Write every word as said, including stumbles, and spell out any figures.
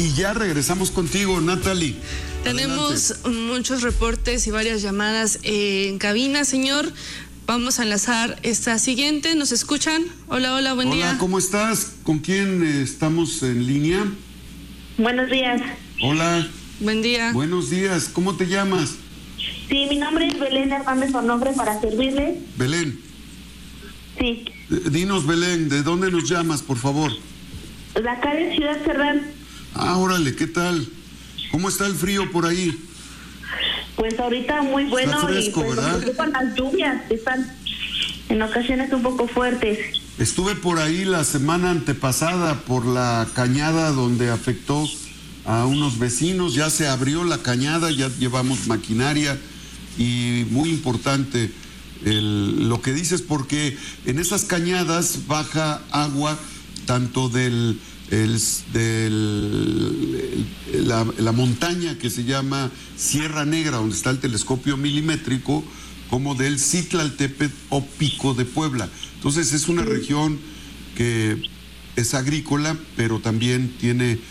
Y ya regresamos contigo, Natalie. Tenemos Adelante. muchos reportes y varias llamadas en cabina, señor. Vamos a enlazar esta siguiente. ¿Nos escuchan? Hola, hola, buen Hola, día. Hola, ¿cómo estás? ¿Con quién eh, estamos en línea? Buenos días. Hola. Buen día. Buenos días. ¿Cómo te llamas? Sí, mi nombre es Belén Hernández Onofre, para servirle. Belén. Sí. Eh, Dinos, Belén, ¿de dónde nos llamas, por favor? De acá de Ciudad Cerdán. Ah, órale, ¿qué tal? ¿Cómo está el frío por ahí? Pues ahorita muy bueno. Está fresco, y pues ¿verdad? nos preocupan las lluvias, que están en ocasiones un poco fuertes. Estuve por ahí la semana antepasada por la cañada donde afectó a unos vecinos. Ya se abrió la cañada, ya llevamos maquinaria y muy importante el, lo que dices, porque en esas cañadas baja agua tanto del, el, del el, la, la montaña que se llama Sierra Negra, donde está el telescopio milimétrico, como del Citlaltépetl o Pico de Puebla. Entonces es una región que es agrícola, pero también tiene